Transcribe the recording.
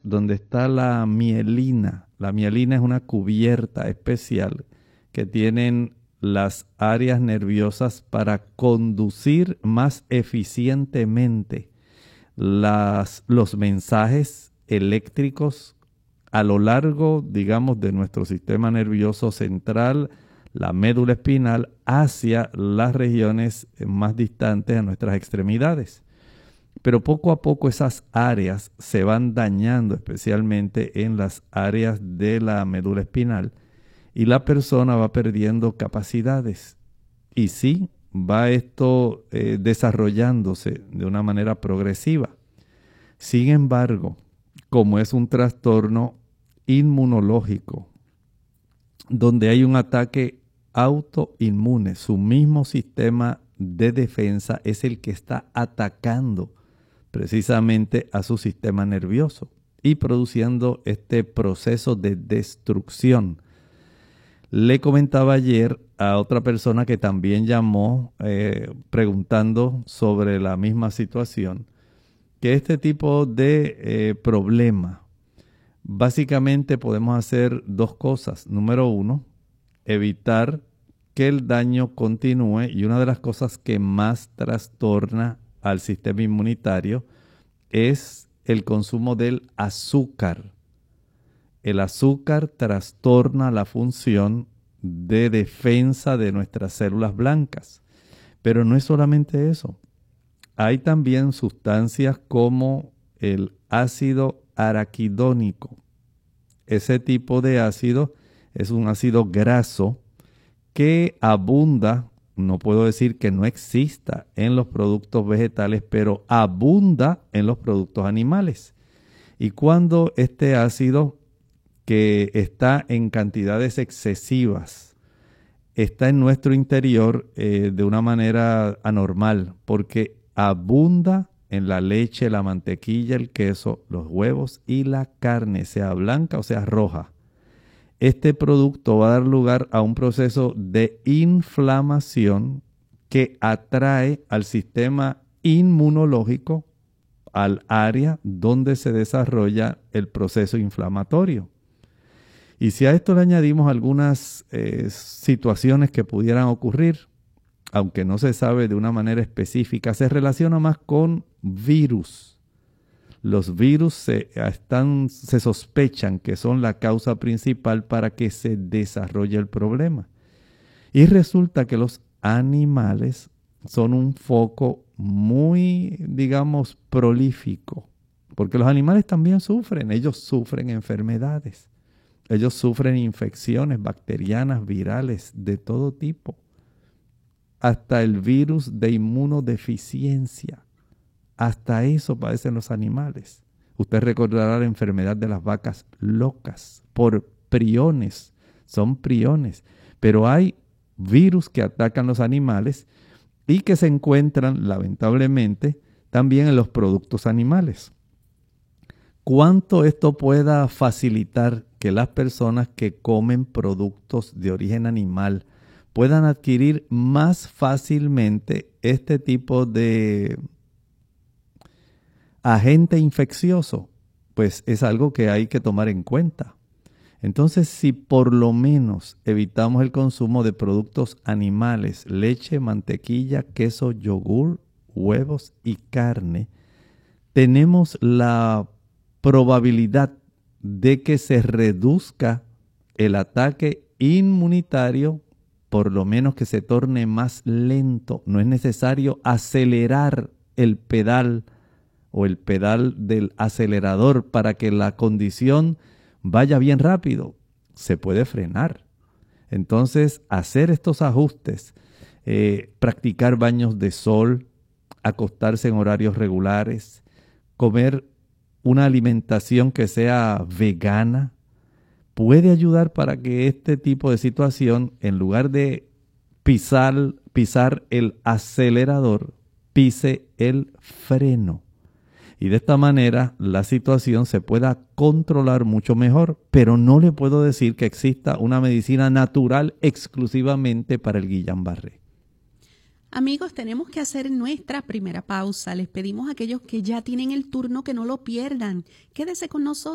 donde está la mielina. La mielina es una cubierta especial que tienen las áreas nerviosas para conducir más eficientemente los mensajes eléctricos a lo largo, digamos, de nuestro sistema nervioso central, la médula espinal, hacia las regiones más distantes a nuestras extremidades. Pero poco a poco esas áreas se van dañando, especialmente en las áreas de la médula espinal, y la persona va perdiendo capacidades. Y sí, va esto desarrollándose de una manera progresiva. Sin embargo, como es un trastorno inmunológico, donde hay un ataque autoinmune, su mismo sistema de defensa es el que está atacando precisamente a su sistema nervioso y produciendo este proceso de destrucción. Le comentaba ayer a otra persona que también llamó preguntando sobre la misma situación, que este tipo de problema, básicamente podemos hacer dos cosas. Número uno, evitar que el daño continúe, y una de las cosas que más trastorna al sistema inmunitario es el consumo del azúcar. El azúcar trastorna la función de defensa de nuestras células blancas. Pero no es solamente eso. Hay también sustancias como el ácido araquidónico. Ese tipo de ácido es un ácido graso que abunda, no puedo decir que no exista en los productos vegetales, pero abunda en los productos animales. Y cuando este ácido, que está en cantidades excesivas, está en nuestro interior de una manera anormal, porque abunda en la leche, la mantequilla, el queso, los huevos y la carne, sea blanca o sea roja. Este producto va a dar lugar a un proceso de inflamación que atrae al sistema inmunológico al área donde se desarrolla el proceso inflamatorio. Y si a esto le añadimos algunas situaciones que pudieran ocurrir, aunque no se sabe de una manera específica, se relaciona más con virus. Los virus se sospechan que son la causa principal para que se desarrolle el problema. Y resulta que los animales son un foco muy, digamos, prolífico, porque los animales también sufren, ellos sufren enfermedades. Ellos sufren infecciones bacterianas, virales, de todo tipo. Hasta el virus de inmunodeficiencia. Hasta eso padecen los animales. Usted recordará la enfermedad de las vacas locas por priones. Son priones. Pero hay virus que atacan los animales y que se encuentran, lamentablemente, también en los productos animales. ¿Cuánto esto pueda facilitar que las personas que comen productos de origen animal puedan adquirir más fácilmente este tipo de agente infeccioso? Pues es algo que hay que tomar en cuenta. Entonces, si por lo menos evitamos el consumo de productos animales, leche, mantequilla, queso, yogur, huevos y carne, tenemos la probabilidad de que se reduzca el ataque inmunitario, por lo menos que se torne más lento. No es necesario acelerar el pedal o el pedal del acelerador para que la condición vaya bien rápido. Se puede frenar. Entonces, hacer estos ajustes, practicar baños de sol, acostarse en horarios regulares, comer una alimentación que sea vegana, puede ayudar para que este tipo de situación, en lugar de pisar el acelerador, pise el freno. Y de esta manera la situación se pueda controlar mucho mejor, pero no le puedo decir que exista una medicina natural exclusivamente para el Guillain-Barré. Amigos, tenemos que hacer nuestra primera pausa. Les pedimos a aquellos que ya tienen el turno que no lo pierdan. Quédese con nosotros.